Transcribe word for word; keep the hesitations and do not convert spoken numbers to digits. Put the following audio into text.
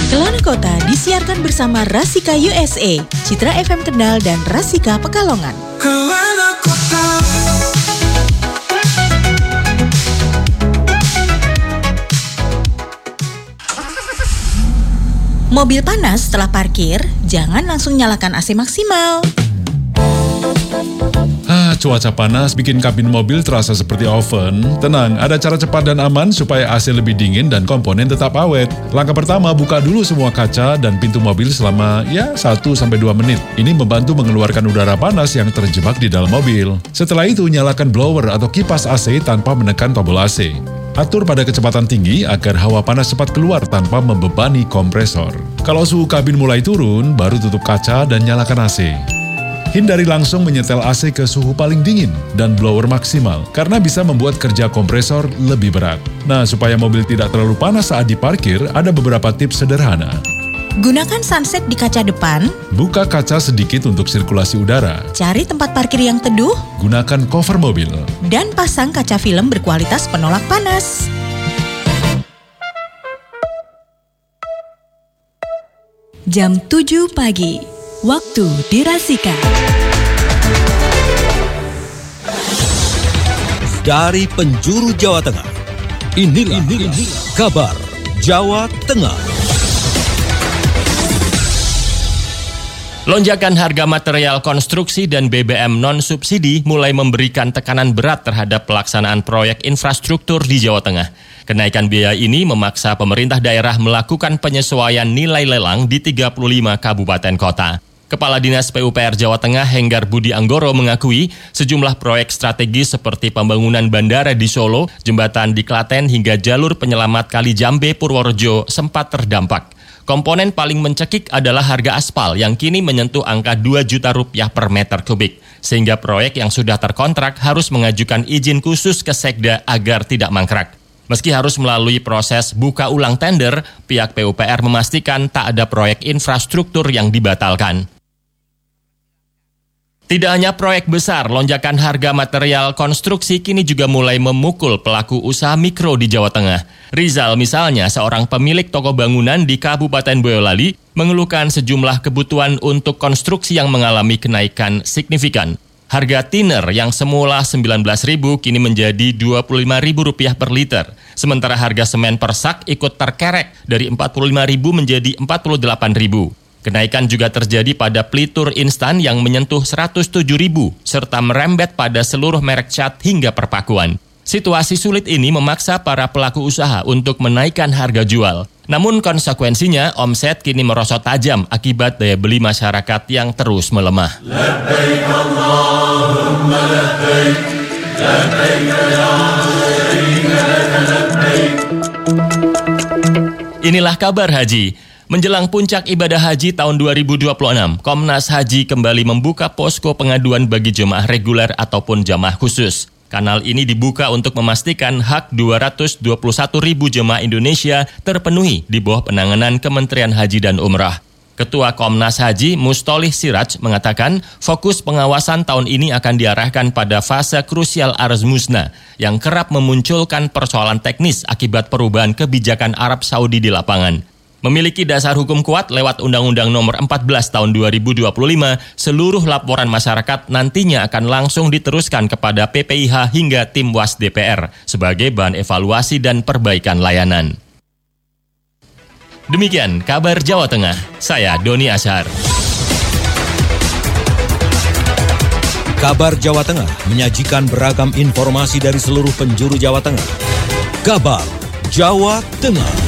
Kelana Kota disiarkan bersama Rasika U S A, Citra F M Kendal dan Rasika Pekalongan. Kelana Kota. Mobil panas setelah parkir, jangan langsung nyalakan A C maksimal. Ah, cuaca panas bikin kabin mobil terasa seperti oven. Tenang, ada cara cepat dan aman supaya A C lebih dingin dan komponen tetap awet. Langkah pertama, buka dulu semua kaca dan pintu mobil selama ya satu sampai dua menit. Ini membantu mengeluarkan udara panas yang terjebak di dalam mobil. Setelah itu, nyalakan blower atau kipas A C tanpa menekan tombol A C. Atur pada kecepatan tinggi agar hawa panas cepat keluar tanpa membebani kompresor. Kalau suhu kabin mulai turun, baru tutup kaca dan nyalakan A C. Hindari langsung menyetel A C ke suhu paling dingin dan blower maksimal, karena bisa membuat kerja kompresor lebih berat. Nah, supaya mobil tidak terlalu panas saat diparkir, ada beberapa tips sederhana. Gunakan sunset di kaca depan. Buka kaca sedikit untuk sirkulasi udara. Cari tempat parkir yang teduh. Gunakan cover mobil. Dan pasang kaca film berkualitas penolak panas. Jam tujuh pagi. Waktu di Rasika. Dari penjuru Jawa Tengah, inilah, inilah kabar Jawa Tengah. Lonjakan harga material konstruksi dan B B M non-subsidi mulai memberikan tekanan berat terhadap pelaksanaan proyek infrastruktur di Jawa Tengah. Kenaikan biaya ini memaksa pemerintah daerah melakukan penyesuaian nilai lelang di tiga puluh lima kabupaten kota. Kepala Dinas P U P R Jawa Tengah Henggar Budi Anggoro mengakui sejumlah proyek strategis seperti pembangunan bandara di Solo, jembatan di Klaten hingga jalur penyelamat Kali Jambe Purworejo sempat terdampak. Komponen paling mencekik adalah harga aspal yang kini menyentuh angka dua juta rupiah per meter kubik. Sehingga proyek yang sudah terkontrak harus mengajukan izin khusus ke Sekda agar tidak mangkrak. Meski harus melalui proses buka ulang tender, pihak P U P R memastikan tak ada proyek infrastruktur yang dibatalkan. Tidak hanya proyek besar, lonjakan harga material konstruksi kini juga mulai memukul pelaku usaha mikro di Jawa Tengah. Rizal misalnya, seorang pemilik toko bangunan di Kabupaten Boyolali, mengeluhkan sejumlah kebutuhan untuk konstruksi yang mengalami kenaikan signifikan. Harga thinner yang semula sembilan belas ribu kini menjadi dua puluh lima ribu rupiah per liter. Sementara harga semen per sak ikut terkerek dari empat puluh lima ribu menjadi empat puluh delapan ribu. Kenaikan juga terjadi pada pelitur instan yang menyentuh seratus tujuh ribu, serta merembet pada seluruh merek cat hingga perpakuan. Situasi sulit ini memaksa para pelaku usaha untuk menaikkan harga jual. Namun konsekuensinya, omset kini merosot tajam akibat daya beli masyarakat yang terus melemah. Labbaik Allahumma labbaik, labbaik ya syarika laka labbaik. Inilah kabar haji. Menjelang puncak ibadah haji tahun dua ribu dua puluh enam, Komnas Haji kembali membuka posko pengaduan bagi jemaah reguler ataupun jemaah khusus. Kanal ini dibuka untuk memastikan hak dua ratus dua puluh satu ribu jemaah Indonesia terpenuhi di bawah penanganan Kementerian Haji dan Umrah. Ketua Komnas Haji Mustolih Siraj mengatakan fokus pengawasan tahun ini akan diarahkan pada fase krusial arus musnah yang kerap memunculkan persoalan teknis akibat perubahan kebijakan Arab Saudi di lapangan. Memiliki dasar hukum kuat lewat Undang-Undang Nomor empat belas Tahun dua ribu dua puluh lima, seluruh laporan masyarakat nantinya akan langsung diteruskan kepada P P I H hingga tim W A S D P R sebagai bahan evaluasi dan perbaikan layanan. Demikian kabar Jawa Tengah, saya Doni Ashar. Kabar Jawa Tengah menyajikan beragam informasi dari seluruh penjuru Jawa Tengah. Kabar Jawa Tengah.